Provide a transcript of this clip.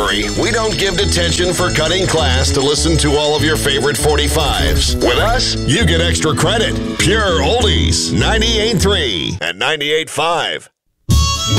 worry, we don't give detention for cutting class to listen to all of your favorite 45s. With us, you get extra credit. Pure oldies, 98.3 and 98.5.